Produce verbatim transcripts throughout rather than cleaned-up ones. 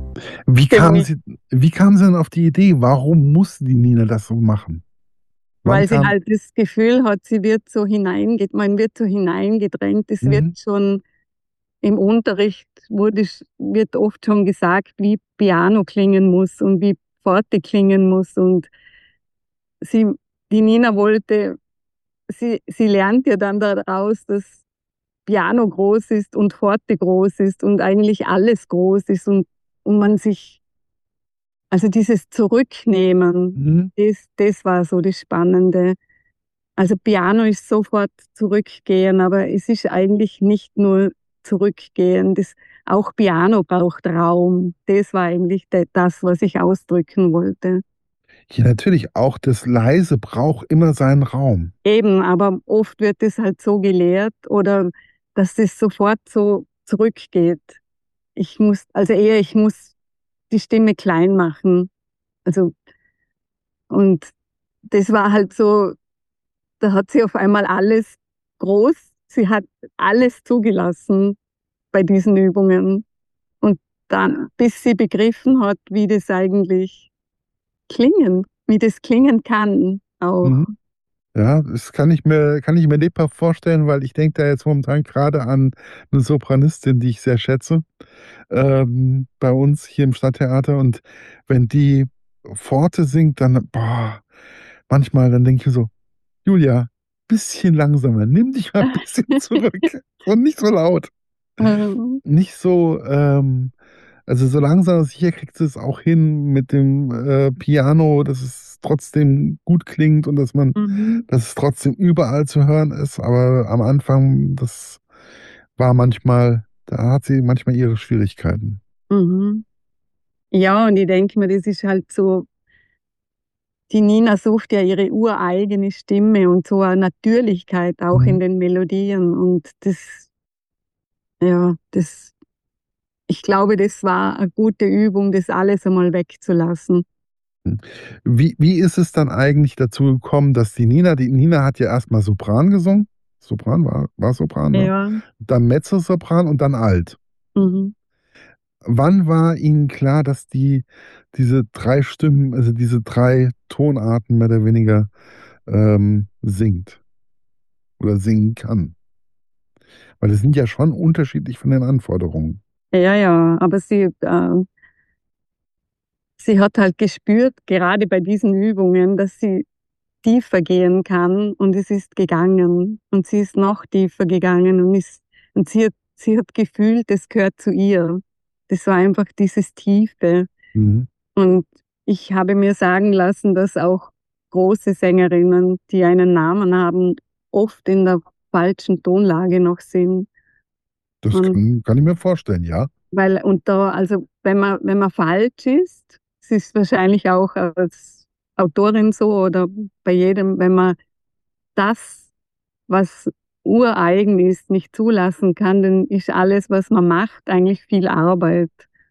Wie kam Stimme. sie wie kam sie denn auf die Idee? Warum musste die Nina das so machen? Wann Weil sie kam halt das Gefühl hat, sie wird so hineinge man wird so hineingedrängt. Es wird Mhm. schon im Unterricht wurde sch wird oft schon gesagt, wie Piano klingen muss und wie Pforte klingen muss und sie die Nina wollte sie sie lernt ja dann daraus, dass Piano groß ist und Pforte groß ist und eigentlich alles groß ist und und man sich also dieses Zurücknehmen, Mhm. das das war so das Spannende. Also Piano ist sofort zurückgehen, aber es ist eigentlich nicht nur zurückgehen, das auch Piano braucht Raum. Das war eigentlich de das, was ich ausdrücken wollte. Ja, natürlich, auch das Leise braucht immer seinen Raum. Eben, aber oft wird das halt so gelehrt oder dass das sofort so zurückgeht. Ich muss also eher ich muss die Stimme klein machen. Also und das war halt so da hat sie auf einmal alles groß sie hat alles zugelassen bei diesen Übungen. Und dann bis sie begriffen hat, wie das eigentlich klingen wie das klingen kann auch. Mhm. Ja, das kann ich mir kann ich mir lebhaft vorstellen, weil ich denke da jetzt momentan grade an 'ne Sopranistin, die ich sehr schätze, ähm, bei uns hier im Stadttheater. Und wenn die Pforte singt, dann boah, manchmal, dann denke ich mir so: „Julia, bisschen langsamer, nimm dich mal 'n bisschen zurück und nicht so laut.“ Mhm. Nicht so, ähm also so langsam aber sicher kriegt sie es auch hin mit dem, äh, Piano, dass es trotzdem gut klingt und dass man Mhm. dass es trotzdem überall zu hören ist. Aber am Anfang, das war manchmal da hat sie manchmal ihre Schwierigkeiten. Mhm. Ja, und ich denke mir, das ist halt so die Nina sucht ja ihre ureigene Stimme und so a Natürlichkeit auch in Mhm. den Melodien und das ja, das ich glaube, das war a gute Übung, das alles einmal wegzulassen. Hm. Wie wie ist es dann eigentlich dazu gekommen, dass die Nina die Nina hat ja erst mal Sopran gesungen. Sopran, war war's Sopran, ne? Ja. Dann Mezzosopran und dann Alt. Mhm. Wann war Ihnen klar, dass die diese drei Stimmen, also diese drei Tonarten mehr oder weniger, ähm, singt oder singen kann? Weil die sind ja schon unterschiedlich von den Anforderungen. Ja, ja, aber sie, äh sie hat halt gespürt, gerade bei diesen Übungen, dass sie tiefer gehen kann und es ist gegangen. Und sie ist noch tiefer gegangen und ist und sie hat sie hat gefühlt, das gehört zu ihr. Das war einfach dieses Tiefe. Mhm. Und ich habe mir sagen lassen, dass auch große Sängerinnen, die einen Namen haben, oft in der falschen Tonlage noch sind. Das Und kann kann ich mir vorstellen, ja. weil und da also, wenn man wenn man falsch ist es ist wahrscheinlich auch als Autorin so oder bei jedem, wenn man das, was ureigen ist, nicht zulassen kann, dann ist alles, was man macht, eigentlich viel Arbeit.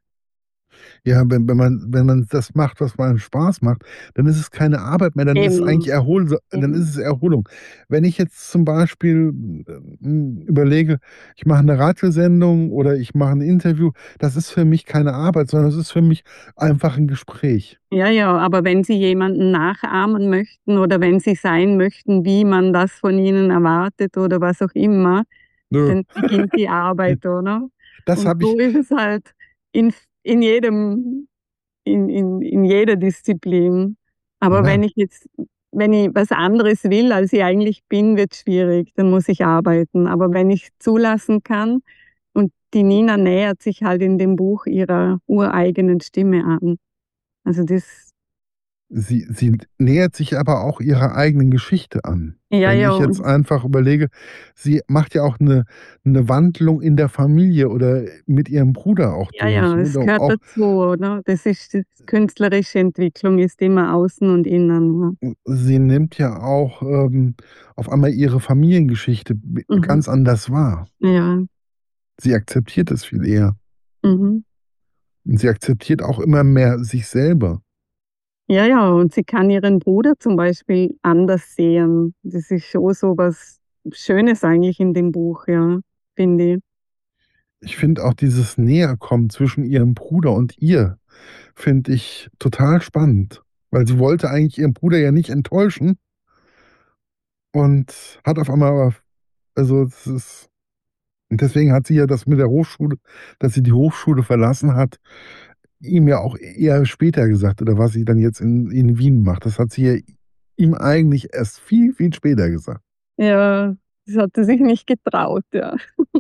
Ja, wenn wenn man wenn man das macht, was einem Spaß macht, dann ist es keine Arbeit mehr, dann ist es eigentlich Eben. erholsa dann ist Eben. es Erholung. Wenn ich jetzt zum Beispiel, hm, überlege, ich mache 'ne Radiosendung oder ich mache 'n Interview, das ist für mich keine Arbeit, sondern das ist für mich einfach 'n Gespräch. Ja, ja, aber wenn Sie jemanden nachahmen möchten oder wenn Sie sein möchten, wie man das von Ihnen erwartet oder was auch immer, Nö. dann beginnt die Arbeit, oder? Das Und habe ich so ist es halt in f in jedem in in in jeder Disziplin. Na Aber ja. wenn ich jetzt wenn ich was anderes will, als ich eigentlich bin, wird's schwierig, dann muss ich arbeiten. Aber wenn ich's zulassen kann und die Nina nähert sich halt in dem Buch ihrer ureigenen Stimme an. Also das Sie sie nähert sich aber auch ihrer eigenen Geschichte an. Ja, Wenn ja, ich jetzt und einfach überlege, sie macht ja auch 'ne 'ne Wandlung in der Familie oder mit ihrem Bruder auch Ja, durch, ja, ne? es Do gehört auch dazu, oder? Das ist das künstlerische Entwicklung ist immer außen und innen, ne? Hm, sie nimmt ja auch, ähm, auf einmal ihre Familiengeschichte b Mhm. ganz anders wahr. Ja. Sie akzeptiert es viel eher. Mhm. Und sie akzeptiert auch immer mehr sich selber. Ja, ja, und sie kann ihren Bruder zum Beispiel anders sehen. Das ist schon so was Schönes eigentlich in dem Buch, ja, finde ich. Ich finde auch dieses Näherkommen zwischen ihrem Bruder und ihr, finde ich total spannend. Weil sie wollte eigentlich ihren Bruder ja nicht enttäuschen und hat auf einmal aber, also es ist, und deswegen hat sie ja das mit der Hochschule, dass sie die Hochschule verlassen hat, ihm ja auch eher später gesagt, oder was sie dann jetzt in, in Wien macht. Das hat sie ja ihm eigentlich erst viel, viel später gesagt. Ja, das hat sie sich nicht getraut, ja.